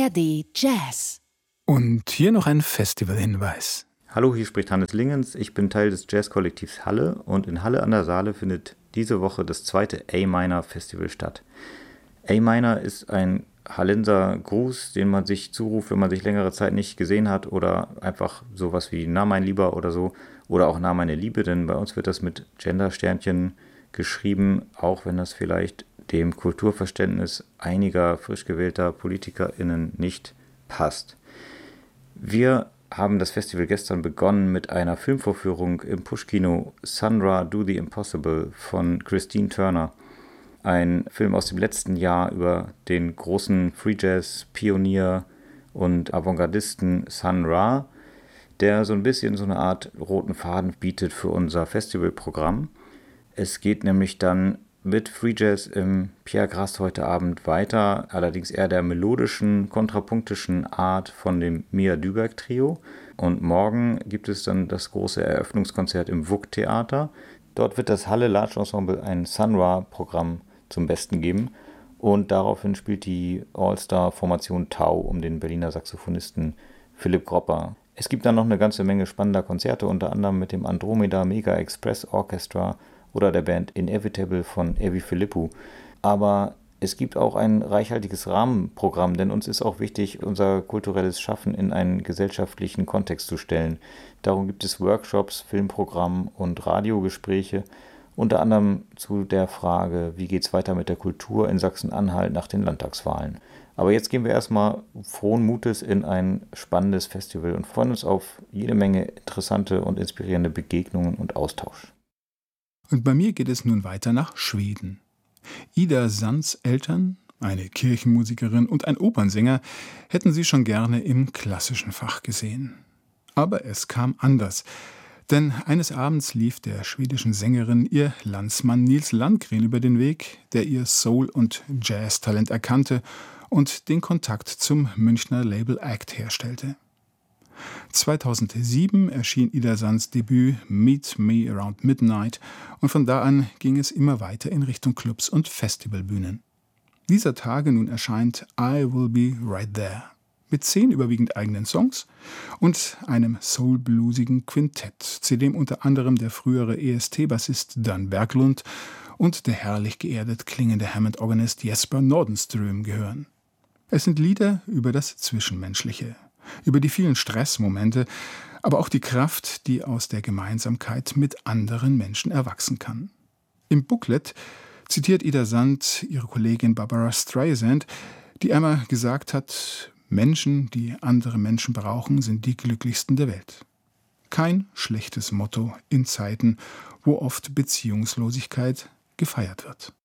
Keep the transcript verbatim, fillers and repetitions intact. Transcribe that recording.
R D Jazz. Und hier noch ein Festivalhinweis. Hallo, hier spricht Hannes Lingens. Ich bin Teil des Jazzkollektivs Halle und in Halle an der Saale findet diese Woche das zweite A-Minor Festival statt. A-Minor ist ein Hallenser Gruß, den man sich zuruft, wenn man sich längere Zeit nicht gesehen hat oder einfach sowas wie Na mein Lieber oder so oder auch Na meine Liebe, denn bei uns wird das mit Gendersternchen geschrieben, auch wenn das vielleicht dem Kulturverständnis einiger frisch gewählter PolitikerInnen nicht passt. Wir haben das Festival gestern begonnen mit einer Filmvorführung im Pushkino, Sun Ra Do the Impossible von Christine Turner. Ein Film aus dem letzten Jahr über den großen Free Jazz Pionier und Avantgardisten Sun Ra, der so ein bisschen so eine Art roten Faden bietet für unser Festivalprogramm. Es geht nämlich dann mit Free Jazz im Pierre Grasse heute Abend weiter, allerdings eher der melodischen, kontrapunktischen Art von dem Mia Düberg Trio. Und morgen gibt es dann das große Eröffnungskonzert im W U K-Theater. Dort wird das Halle Large Ensemble ein Sun Ra-Programm zum Besten geben. Und daraufhin spielt die All-Star-Formation Tau um den Berliner Saxophonisten Philipp Gropper. Es gibt dann noch eine ganze Menge spannender Konzerte, unter anderem mit dem Andromeda Mega Express Orchestra oder der Band Inevitable von Evi Philippou. Aber es gibt auch ein reichhaltiges Rahmenprogramm, denn uns ist auch wichtig, unser kulturelles Schaffen in einen gesellschaftlichen Kontext zu stellen. Darum gibt es Workshops, Filmprogramm und Radiogespräche, unter anderem zu der Frage, wie geht es weiter mit der Kultur in Sachsen-Anhalt nach den Landtagswahlen. Aber jetzt gehen wir erstmal frohen Mutes in ein spannendes Festival und freuen uns auf jede Menge interessante und inspirierende Begegnungen und Austausch. Und bei mir geht es nun weiter nach Schweden. Ida Sands Eltern, eine Kirchenmusikerin und ein Opernsänger, hätten sie schon gerne im klassischen Fach gesehen. Aber es kam anders. Denn eines Abends lief der schwedischen Sängerin ihr Landsmann Nils Landgren über den Weg, der ihr Soul- und Jazz-Talent erkannte und den Kontakt zum Münchner Label Act herstellte. zweitausendsieben erschien Ida Sands Debüt Meet Me Around Midnight und von da an ging es immer weiter in Richtung Clubs und Festivalbühnen. Dieser Tage nun erscheint I Will Be Right There mit zehn überwiegend eigenen Songs und einem soul-bluesigen Quintett, zu dem unter anderem der frühere E S T-Bassist Dan Berglund und der herrlich geerdet klingende Hammond-Organist Jesper Nordenström gehören. Es sind Lieder über das Zwischenmenschliche, über die vielen Stressmomente, aber auch die Kraft, die aus der Gemeinsamkeit mit anderen Menschen erwachsen kann. Im Booklet zitiert Ida Sand ihre Kollegin Barbara Streisand, die einmal gesagt hat, Menschen, die andere Menschen brauchen, sind die glücklichsten der Welt. Kein schlechtes Motto in Zeiten, wo oft Beziehungslosigkeit gefeiert wird.